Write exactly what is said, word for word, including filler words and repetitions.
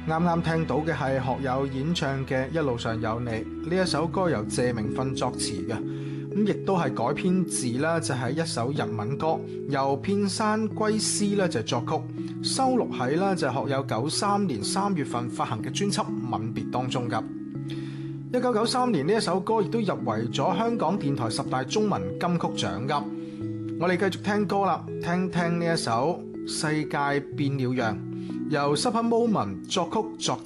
啱啱聽到嘅係學友演唱嘅《一路上有你》，呢一首歌由謝明訓作詞嘅，咁亦都係改編自啦，就係一首日文歌，由片山圭司咧就作曲，收錄喺啦就係學友九三年三月份發行嘅專輯《吻別》當中噶。一九九三年呢一首歌亦都入圍咗香港電台十大中文金曲獎噶。我哋繼續聽歌啦，聽聽呢一首《世界變了樣》，由 Supper Moment 作曲作